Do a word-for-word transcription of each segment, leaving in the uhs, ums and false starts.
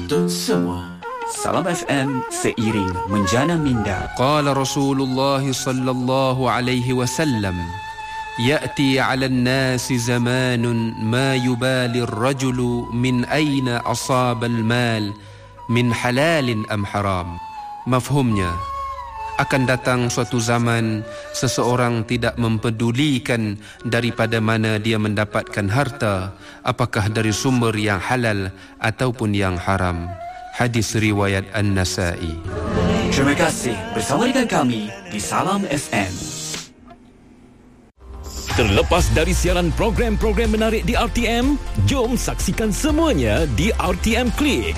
untuk semua. Salam F M, seiring menjana minda. Qala Rasulullah sallallahu alaihi wasallam, ya'ti 'ala an-nasi zamanun ma yubali ar-rajulu min aina asaba al-mal min halalin am haram. Mafhumnya, akan datang suatu zaman seseorang tidak mempedulikan daripada mana dia mendapatkan harta, apakah dari sumber yang halal ataupun yang haram. Hadis riwayat An-Nasa'i. Terima kasih bersama dengan kami di Salam F M. Terlepas dari siaran program-program menarik di R T M, jom saksikan semuanya di R T M Click.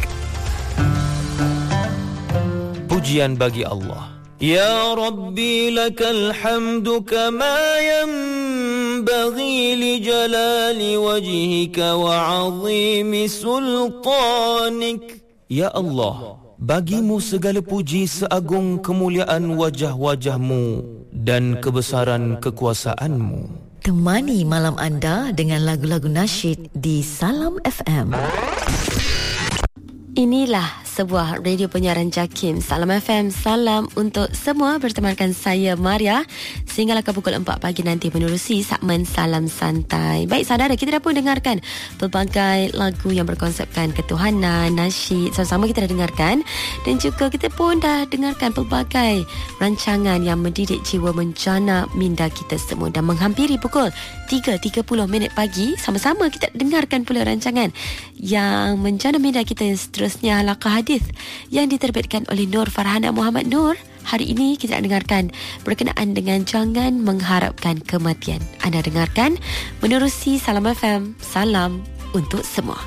Pujian bagi Allah. Ya Rabbi lakal hamdu kama yanbaghi li jalali wajhika wa 'azimi sultanik. Ya Allah, bagimu segala puji seagung kemuliaan wajah-wajahmu dan kebesaran kekuasaanmu. Temani malam anda dengan lagu-lagu nasyid di Salam F M. Inilah sebuah radio penyiaran JAKIM. Salam F M, salam untuk semua. Bertemankan saya Maria sehinggalah ke pukul empat pagi nanti menerusi segmen Salam Santai. Baik saudara, kita dah pun dengarkan pelbagai lagu yang berkonsepkan ketuhanan, nasyid. Sama-sama kita dah dengarkan. Dan juga kita pun dah dengarkan pelbagai rancangan yang mendidik jiwa menjana minda kita semua. Dan menghampiri pukul tiga tiga puluh minit pagi, sama-sama kita dengarkan pula rancangan yang menjana minda kita yang seterusnya, Halaqah Hadis yang diterbitkan oleh Nur Farhana Muhammad Nur. Hari ini kita nak dengarkan berkenaan dengan jangan mengharapkan kematian. Anda dengarkan menerusi Salam F M, salam untuk semua.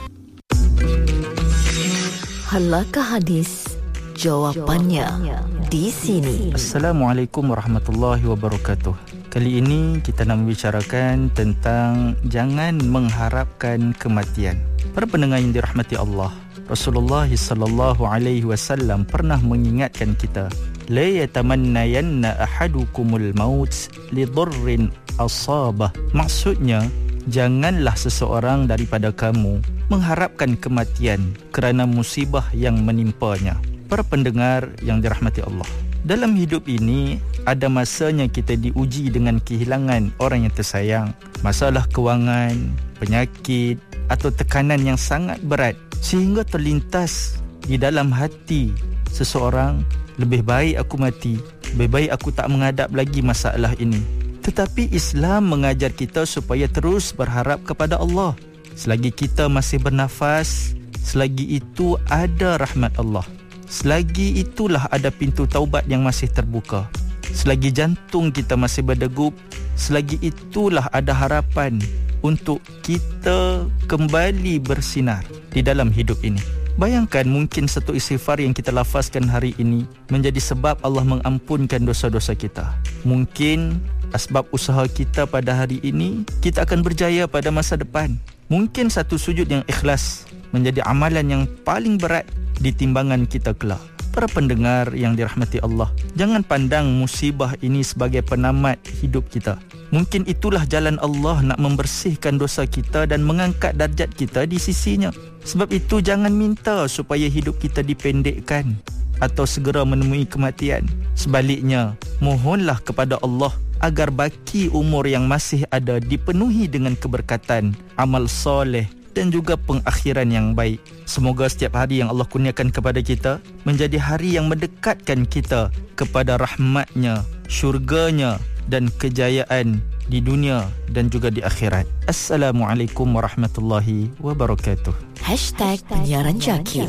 Halaqah Hadis, jawapannya di sini. Assalamualaikum warahmatullahi wabarakatuh. Kali ini kita nak membicarakan tentang jangan mengharapkan kematian. Para pendengar yang dirahmati Allah, Rasulullah sallallahu alaihi wasallam pernah mengingatkan kita, la yatamannayanna ahadukumul maut li dharrin asabah. Maksudnya, janganlah seseorang daripada kamu mengharapkan kematian kerana musibah yang menimpanya. Para pendengar yang dirahmati Allah, dalam hidup ini ada masanya kita diuji dengan kehilangan orang yang tersayang, masalah kewangan, penyakit atau tekanan yang sangat berat, sehingga terlintas di dalam hati seseorang, lebih baik aku mati, lebih baik aku tak menghadap lagi masalah ini. Tetapi Islam mengajar kita supaya terus berharap kepada Allah. Selagi kita masih bernafas, selagi itu ada rahmat Allah. Selagi itulah ada pintu taubat yang masih terbuka. Selagi jantung kita masih berdegup, selagi itulah ada harapan untuk kita kembali bersinar di dalam hidup ini. Bayangkan mungkin satu istighfar yang kita lafazkan hari ini menjadi sebab Allah mengampunkan dosa-dosa kita. Mungkin asbab usaha kita pada hari ini, kita akan berjaya pada masa depan. Mungkin satu sujud yang ikhlas menjadi amalan yang paling berat di timbangan kita kelak. Para pendengar yang dirahmati Allah, jangan pandang musibah ini sebagai penamat hidup kita. Mungkin itulah jalan Allah nak membersihkan dosa kita dan mengangkat darjat kita di sisinya. Sebab itu jangan minta supaya hidup kita dipendekkan atau segera menemui kematian. Sebaliknya, mohonlah kepada Allah agar baki umur yang masih ada dipenuhi dengan keberkatan, amal soleh dan juga pengakhiran yang baik. Semoga setiap hari yang Allah kurniakan kepada kita menjadi hari yang mendekatkan kita kepada rahmatnya, syurganya dan kejayaan di dunia dan juga di akhirat. Assalamualaikum warahmatullahi wabarakatuh. Hashtag penyiaran JAKIM.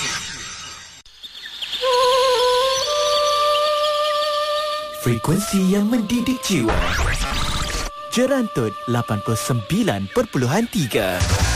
Frekuensi yang mendidik jiwa. Jerantut lapan puluh sembilan perpuluhan tiga.